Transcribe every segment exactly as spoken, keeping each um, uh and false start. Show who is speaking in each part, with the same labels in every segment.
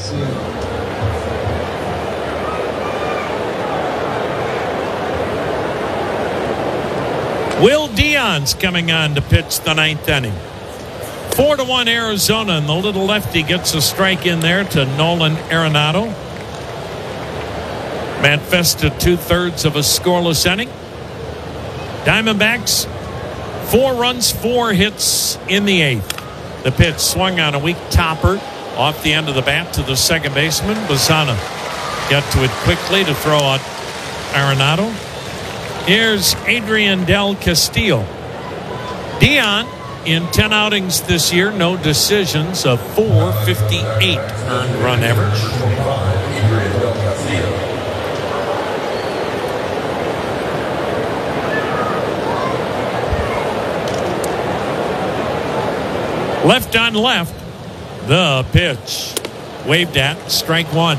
Speaker 1: Will Dion's coming on to pitch the ninth inning. Four to one Arizona, and the little lefty gets a strike in there to Nolan Arenado. Matt Festa two-thirds of a scoreless inning. Diamondbacks, four runs, four hits in the eighth. The pitch swung on a weak topper off the end of the bat to the second baseman. Bazzana got to it quickly to throw out Arenado. Here's Adrian Del Castillo. Dion, in ten outings this year, no decisions, of four fifty-eight earned run average. Left on left, the pitch. Waved at, strike one.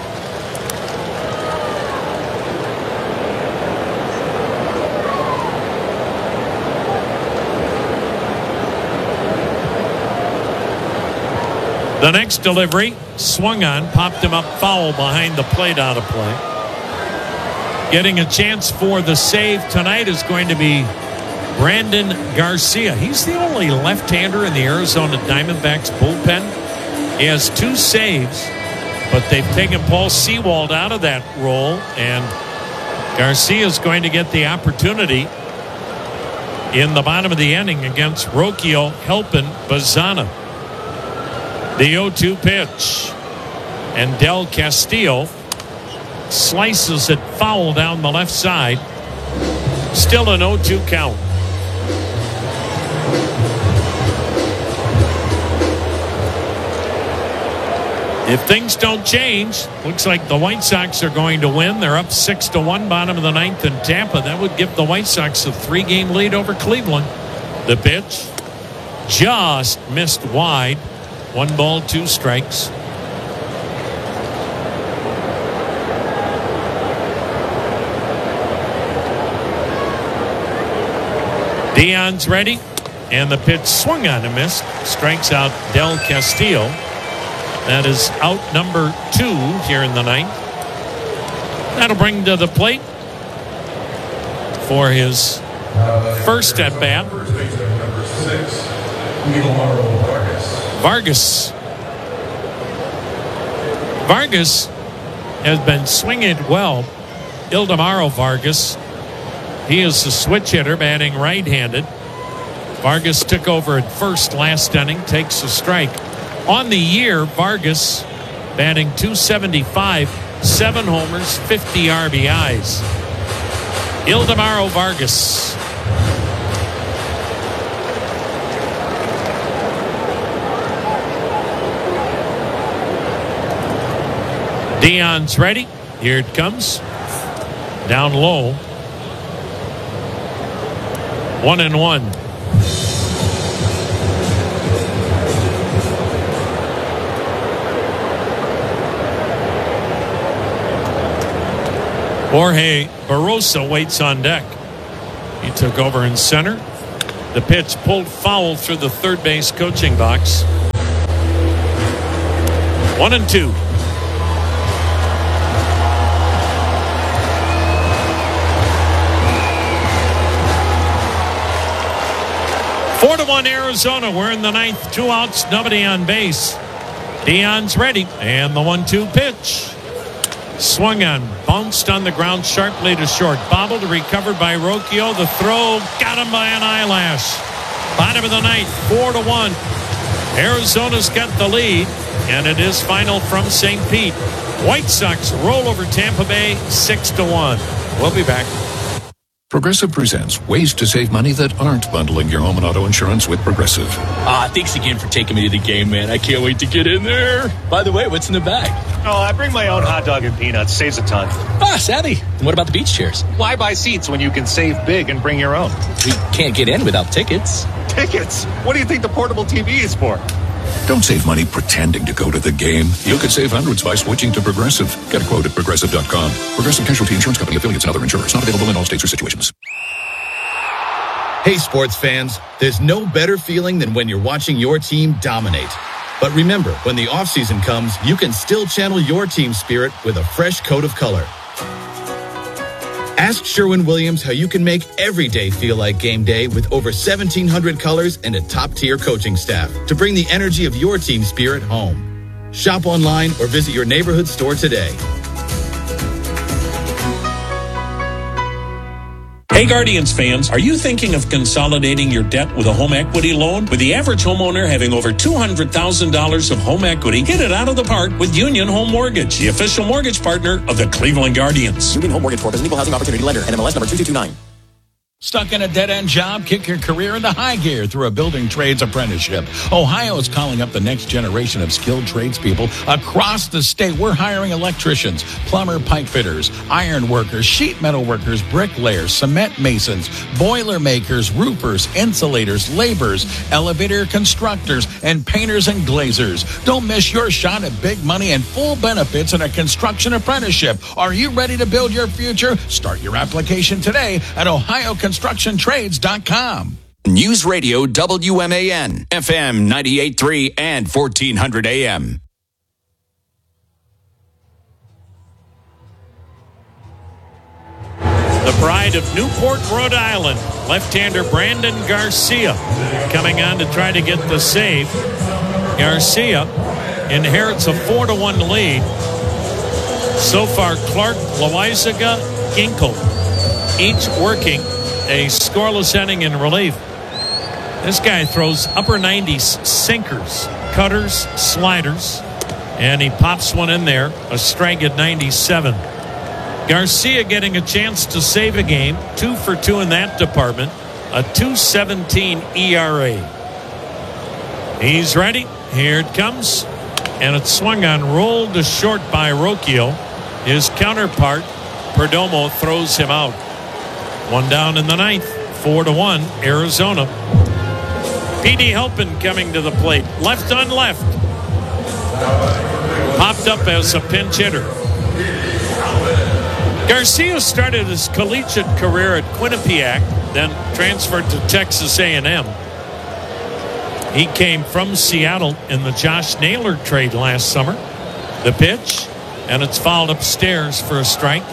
Speaker 1: The next delivery, swung on, popped him up foul behind the plate out of play. Getting a chance for the save tonight is going to be Brandon Garcia. He's the only left-hander in the Arizona Diamondbacks bullpen. He has two saves, but they've taken Paul Sewald out of that role, and Garcia is going to get the opportunity in the bottom of the inning against Rocio helping Bazzana. The oh two pitch, and Del Castillo slices it foul down the left side. Still an oh two count. If things don't change, looks like the White Sox are going to win. They're up six to one, bottom of the ninth in Tampa. That would give the White Sox a three-game lead over Cleveland. The pitch just missed wide. One ball, two strikes. Dion's ready, and the pitch swung on and missed. Strikes out Del Castillo. That is out number two here in the ninth. That'll bring to the plate for his first at bat. Vargas. Vargas has been swinging it well. Ildemaro Vargas. He is the switch hitter, batting right-handed. Vargas took over at first last inning, takes a strike. On the year, Vargas batting two seventy-five, seven homers, fifty R B Is. Ildemaro Vargas. Dion's ready. Here it comes. Down low. One and one. Jorge Barrosa waits on deck. He took over in center. The pitch pulled foul through the third base coaching box. One and two. Four to one Arizona. We're in the ninth. Two outs, nobody on base. Dion's ready, and the one two pitch. Swung on, bounced on the ground sharply to short. Bobbled, recovered by Rocio. The throw got him by an eyelash. Bottom of the ninth, four to one. Arizona's got the lead, and it is final from Saint Pete. White Sox roll over Tampa Bay six to one. We'll be back.
Speaker 2: Progressive presents ways to save money that aren't bundling your home and auto insurance with Progressive.
Speaker 3: Ah, thanks again for taking me to the game, man. I can't wait to get in there. By the way, what's in the bag?
Speaker 4: Oh, I bring my own hot dog and peanuts. Saves a ton.
Speaker 3: Ah, savvy. And what about the beach chairs?
Speaker 4: Why buy seats when you can save big and bring your own?
Speaker 3: We can't get in without tickets.
Speaker 4: Tickets? What do you think the portable T V is for?
Speaker 2: Don't save money pretending to go to the game. You could save hundreds by switching to Progressive. Get a quote at Progressive dot com. Progressive Casualty Insurance Company, affiliates, and other insurers. Not available in all states or situations.
Speaker 5: Hey, sports fans. There's no better feeling than when you're watching your team dominate. But remember, when the off-season comes, you can still channel your team spirit with a fresh coat of color. Ask Sherwin-Williams how you can make every day feel like game day with over seventeen hundred colors and a top-tier coaching staff to bring the energy of your team spirit home. Shop online or visit your neighborhood store today.
Speaker 1: Hey Guardians fans, are you thinking of consolidating your debt with a home equity loan? With the average homeowner having over two hundred thousand dollars of home equity, get it out of the park with Union Home Mortgage, the official mortgage partner of the Cleveland Guardians.
Speaker 6: Union Home Mortgage Corp is an equal housing opportunity lender, N M L S number two two two nine.
Speaker 7: Stuck in a dead-end job? Kick your career into high gear through a building trades apprenticeship. Ohio is calling up the next generation of skilled tradespeople across the state. We're hiring electricians, plumber, pipe fitters, iron workers, sheet metal workers, bricklayers, cement masons, boiler makers, roofers, insulators, laborers, elevator constructors, and painters and glazers. Don't miss your shot at big money and full benefits in a construction apprenticeship. Are you ready to build your future? Start your application today at Ohio Construction Trades dot com.
Speaker 8: News Radio W M A N, F M ninety-eight point three and fourteen hundred A M.
Speaker 1: The pride of Newport, Rhode Island, left-hander Brandon Garcia coming on to try to get the save. Garcia inherits a four to one lead. So far, Clark, Loizaga, Ginkel, each working a scoreless inning in relief. This guy throws upper nineties sinkers, cutters, sliders, and he pops one in there, a strike at ninety-seven. Garcia getting a chance to save a game, two for two in that department, a two seventeen E R A. He's ready. Here it comes, and it's swung on, rolled to short by Rocchio. His counterpart, Perdomo, throws him out. One down in the ninth, four to one, Arizona. P D Halpin coming to the plate, left on left. Popped up as a pinch hitter. Garcia started his collegiate career at Quinnipiac, then transferred to Texas A and M. He came from Seattle in the Josh Naylor trade last summer. The pitch, and it's fouled upstairs for a strike.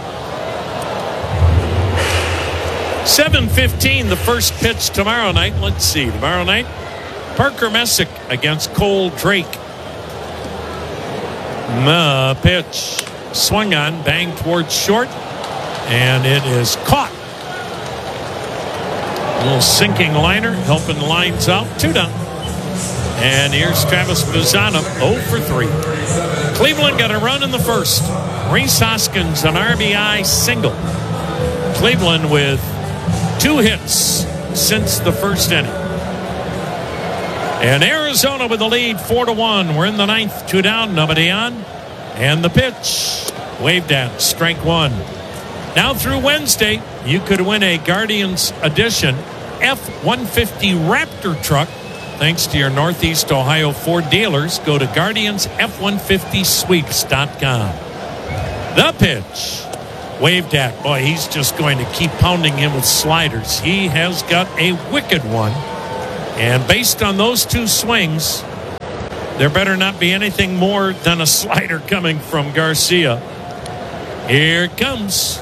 Speaker 1: seven fifteen, the first pitch tomorrow night. Let's see, tomorrow night, Parker Messick against Cole Drake. The pitch swung on, banged towards short, and it is caught. A little sinking liner, helping lines out, two down. And here's Travis Bazzana, oh for three. Cleveland got a run in the first. Rhys Hoskins, an R B I single. Cleveland with two hits since the first inning. And Arizona with the lead, four to one. We're in the ninth, two down, nobody on. And the pitch, waved at, strike one. Now through Wednesday, you could win a Guardians Edition F one fifty Raptor truck thanks to your Northeast Ohio Ford dealers. Go to Guardians F one fifty sweeps dot com. The pitch, waved at. Boy, he's just going to keep pounding him with sliders. He has got a wicked one. And based on those two swings, there better not be anything more than a slider coming from Garcia. Here it comes.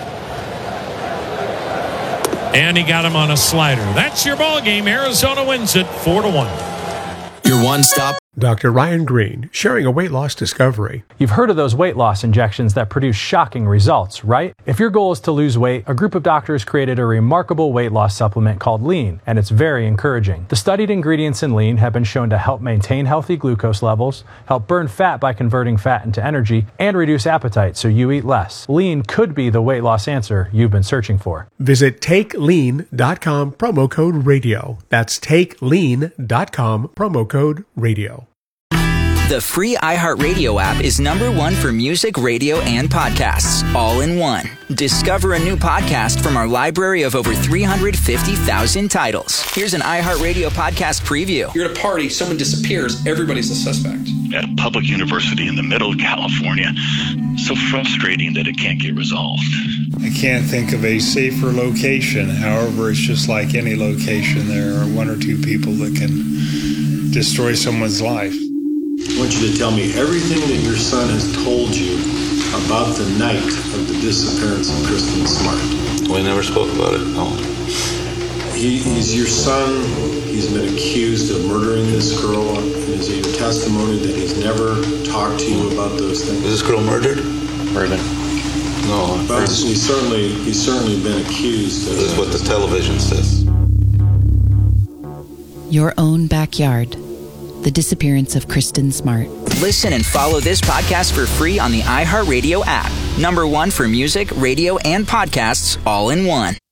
Speaker 1: And he got him on a slider. That's your ball game. Arizona wins it four to one.
Speaker 8: Your one stop.
Speaker 9: Doctor Ryan Green, sharing a weight loss discovery.
Speaker 10: You've heard of those weight loss injections that produce shocking results, right? If your goal is to lose weight, a group of doctors created a remarkable weight loss supplement called Lean, and it's very encouraging. The studied ingredients in Lean have been shown to help maintain healthy glucose levels, help burn fat by converting fat into energy, and reduce appetite so you eat less. Lean could be the weight loss answer you've been searching for.
Speaker 9: Visit take lean dot com, promo code radio. That's take lean dot com, promo code radio.
Speaker 11: The free iHeartRadio app is number one for music, radio, and podcasts, all in one. Discover a new podcast from our library of over three hundred fifty thousand titles. Here's an iHeartRadio podcast preview.
Speaker 12: You're at a party, someone disappears, everybody's a suspect.
Speaker 13: At a public university in the middle of California, so frustrating that it can't get resolved.
Speaker 14: I can't think of a safer location. However, it's just like any location. There are one or two people that can destroy someone's life.
Speaker 15: I want you to tell me everything that your son has told you about the night of the disappearance of Kristen Smart.
Speaker 16: We never spoke about it, no.
Speaker 15: He, he's your son. He's been accused of murdering this girl. Is it your testimony that he's never talked to you about those things?
Speaker 16: Is this girl murdered?
Speaker 4: Reuben.
Speaker 16: No.
Speaker 15: But he's certainly, he's certainly been accused of
Speaker 16: This is what the television says.
Speaker 17: Your Own Backyard. The Disappearance of Kristen Smart.
Speaker 11: Listen and follow this podcast for free on the iHeartRadio app. Number one for music, radio, and podcasts all in one.